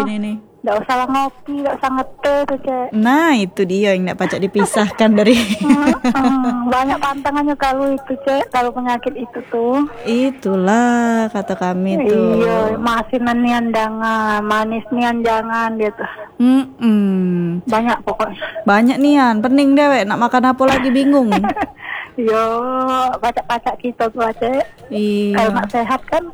ini nih. Nggak usah lah ngopi, nggak usah ngeteh tuh, Cek. Nah, itu dia yang nggak pacak dipisahkan dari. Banyak pantangannya kalau itu, Cek. Kalau penyakit itu tuh. Itulah kata kami tuh. Iya, masinan nian jangan, manis nian jangan gitu. Banyak pokoknya. Banyak nian, pening dewek nak makan apa lagi bingung. Yo, pacak-pacak kita tuh, Cek. Iya. Kalau nak sehat kan.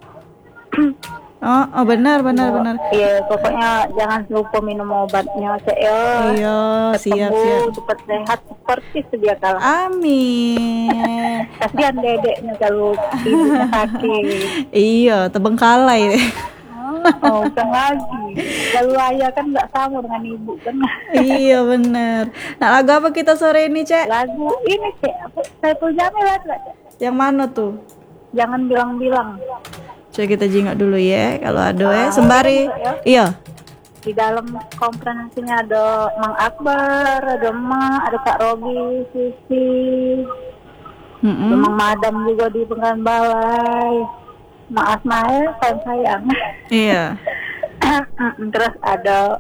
Oh, benar. Iya, pokoknya jangan lupa minum obatnya, Cek ya. Iya, siap. Cepat sehat seperti sedia kala. Amin. Kasihan dedeknya kalau ibunya sakit. Iya, terbengkalai. Oh, bukan lagi. Kalau ayah kan nggak sama dengan ibu kan. Iya benar. Nah, lagu apa kita sore ini, Cek? Lagu ini, Cek. Saya punya lagu, Cek. Yang mana tuh? Jangan bilang-bilang. Coba kita jingak dulu ya, kalau ada sembari. Iya. Di dalam konferensinya ada Mang Akbar, ada Emak, ada Kak Robi, Sisi, ada Mang Madam juga di Pengadilan Balai, Mak Asmael, sayang. Iya. Terus ada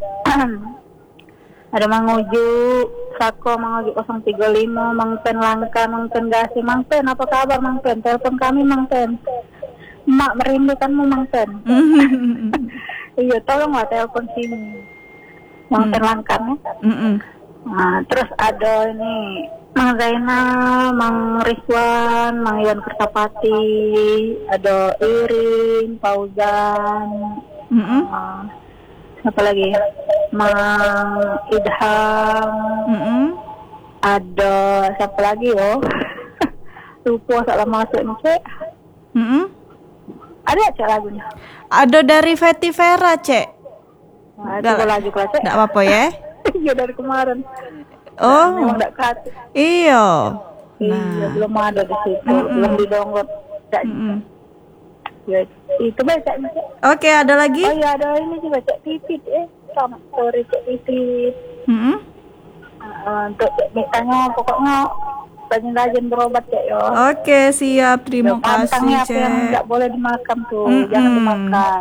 Mang Uju, Sako, Mang Uju 035, Mang Pen Langka, Mang Pen Gasi, Mang Pen, apa kabar Mang Pen? Telepon kami Mang Pen. Mak merindukanmu Mang Pen. Iya, tolonglah telepon sini. Mang Pen Langkan ya. Nah, terus ada ini Mang Zainal, Mang Rizwan, Mang Iwan Kersapati, ada Irin, Fauzan, apa lagi? Mang Idham, ada siapa lagi yo? Lupa salah masuk nih, Cek. Ada Cek lagunya? Ada dari Fetty Vera, Cek. Ada lagi Cek. Enggak apa-apa ya? Iya dari kemarin. Oh. Memang enggak kat. Iya. Iya, belum ada di situ, belum di-download. Ya, itu baca Cek. Oke, ada lagi? Oh iya, ada ini juga Cek Pipit sama story Cek Pipit. Untuk mintanya pokoknya rajin-rajin berobat Cek ya. Oke, siap. Terima kasih, Pantangnya apa Cek. yang nggak boleh dimakan tuh, jangan dimakan.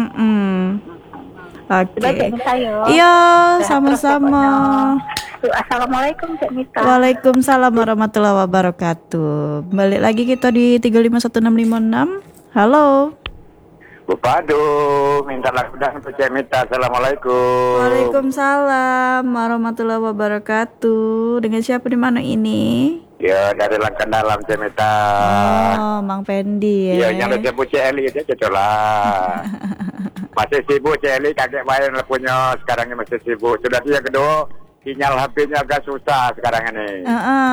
Oke. Cek Mita ya. Iya, sama-sama. Assalamualaikum Cek Mita. Waalaikumsalam warahmatullahi wabarakatuh. Balik lagi kita di 351656. Halo. Bu Padu, minta lagu dan Cek Mita. Assalamualaikum. Waalaikumsalam warahmatullahi wabarakatuh. Dengan siapa di mana ini? Ya, dari Langkan Dalam Cek Mita. Oh, Mang Pendi ya. Iya, yang ada Bu Cek Eli dia cocok lah. Masih sibuk Cek Eli, kakek bayar punya sekarang ini masih sibuk. Sudah dia kedua, sinyal HP-nya agak susah sekarang ini.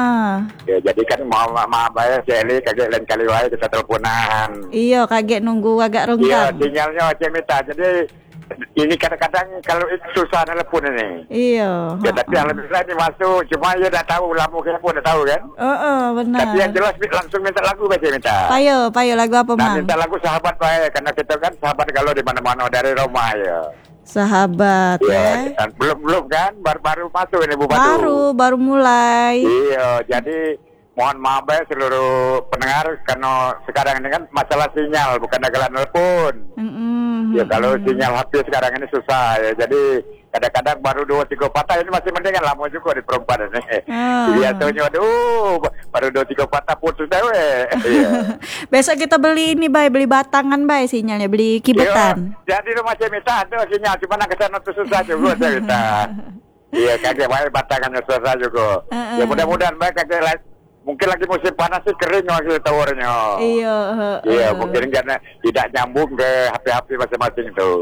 Ya, jadi kan maaf bayar Cek Eli, kakek lain kali wae kita teleponan. Iya, kaget nunggu agak Iya, renggang. sinyalnya Cek Mita. Jadi ini kadang-kadang kalau itu susah telepon ini. Iya. Ya, tapi alhamdulillah ini masuk. Cuma ya dah tahu, lama kita pun dah tahu kan. Benar. Tapi yang jelas langsung minta lagu baca minta. Payo lagu apa, Nah, Mang? minta lagu sahabat baik karena kita kan sahabat kalau di mana-mana dari Roma ya. Sahabat ya. Dan belum kan baru masuk ini Bu Batu. Baru mulai. Iya, jadi mohon maaf ya seluruh pendengar karena sekarang ini kan masalah sinyal bukan dagelan telepon. Ya kalau sinyal HP sekarang ini susah ya. Jadi kadang-kadang baru 2-3 patah ini masih mendingan lama juga di perempuan ini. Biasanya aduh baru 2-3 patah putus dewe. Iya. Besok kita beli ini beli batangan sinyalnya, beli kibetan. Jadi rumah Cemita ada sinyal cuma nak kesana tuh susah juga Cemita. Iya kakek baik batangannya susah juga. Ya mudah-mudahan baik kakek mungkin lagi musim panas sih kering lagi towernya. Iya, mungkin karena tidak nyambung ke HP-HP masing-masing itu.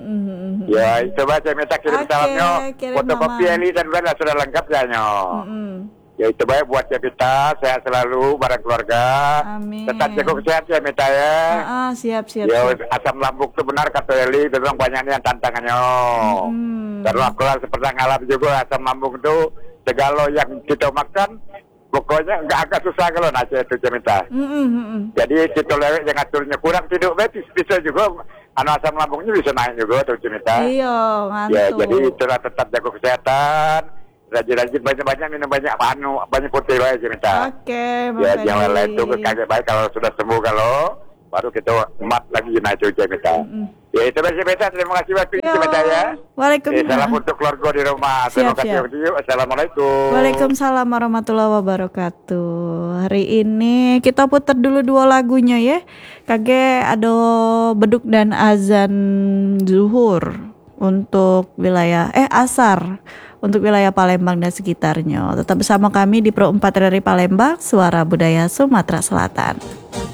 Ya, itu baca minta kirim salamnya. Fotokopi Eli dan Bella sudah lengkap ya. Ya itu baik buat kita, sehat selalu bareng keluarga. Amin. Tetap jaga kesehatan ya Mita ya. Siap. Ya asam lambung itu benar kata Eli, memang banyaknya tantangannya. Karena aku seperti ngalam juga asam lambung itu segala yang kita makan pokoknya nggak agak susah kalau nasi itu Cemita. Jadi kita lewat yang aturnya kurang tidur bisa juga asam lambungnya bisa naik juga tuh Cemita. Iya, ngantuk. Ya jadi itulah tetap jaga kesehatan, rajin-rajin banyak minum banyak putih lah Cemita. Oke, ya jangan lain itu kaget baik kalau sudah sembuh kalau baru kita mat lagi naik cuci kita. Ya itu masih beta. Terima kasih waktu ini beta ya. Waalaikumsalam. Salam untuk keluarga di rumah. Terima kasih. Assalamualaikum. Waalaikumsalam warahmatullahi wabarakatuh. Hari ini kita putar dulu 2 lagunya ya. Kage ada beduk dan azan zuhur untuk wilayah asar untuk wilayah Palembang dan sekitarnya. Tetap bersama kami di Pro 4 dari Palembang, Suara Budaya Sumatera Selatan.